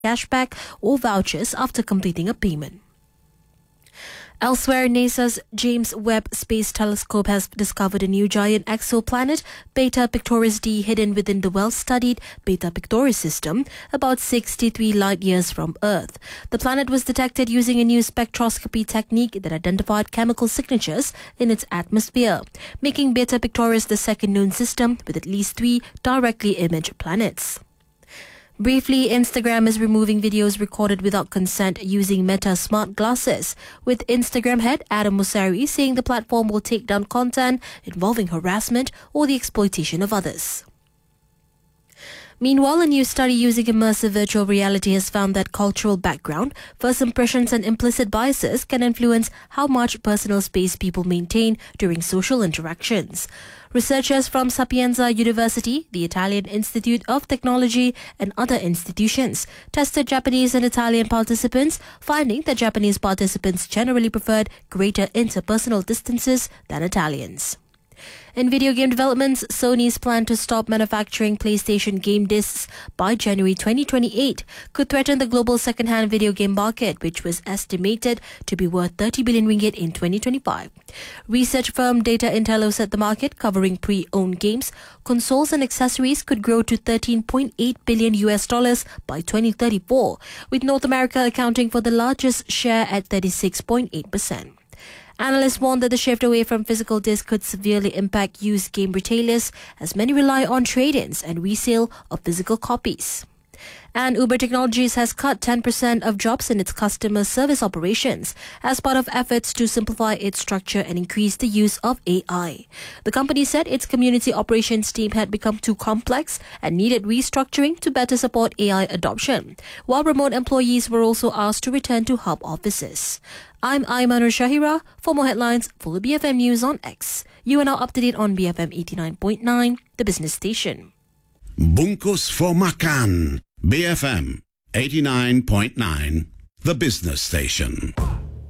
cashback or vouchers after completing a payment. Elsewhere, NASA's James Webb Space Telescope has discovered a new giant exoplanet, Beta Pictoris D, hidden within the well-studied Beta Pictoris system, about 63 light-years from Earth. The planet was detected using a new spectroscopy technique that identified chemical signatures in its atmosphere, making Beta Pictoris the second known system with at least 3 directly imaged planets. Briefly, Instagram is removing videos recorded without consent using Meta smart glasses, with Instagram head Adam Mosseri saying the platform will take down content involving harassment or the exploitation of others. Meanwhile, a new study using immersive virtual reality has found that cultural background, first impressions and implicit biases can influence how much personal space people maintain during social interactions. Researchers from Sapienza University, the Italian Institute of Technology, and other institutions tested Japanese and Italian participants, finding that Japanese participants generally preferred greater interpersonal distances than Italians. In video game developments, Sony's plan to stop manufacturing PlayStation game discs by January 2028 could threaten the global second-hand video game market, which was estimated to be worth 30 billion ringgit in 2025. Research firm Data Intello said the market, covering pre-owned games, consoles and accessories, could grow to $13.8 billion by 2034, with North America accounting for the largest share at 36.8%. Analysts warned that the shift away from physical discs could severely impact used game retailers, as many rely on trade-ins and resale of physical copies. And Uber Technologies has cut 10% of jobs in its customer service operations as part of efforts to simplify its structure and increase the use of AI. The company said its community operations team had become too complex and needed restructuring to better support AI adoption, while remote employees were also asked to return to hub offices. I'm Aymanur Shahira. For more headlines, follow BFM News on X. You are now up to date on BFM 89.9, the business station. Bungkus for Makan. BFM 89.9, the business station.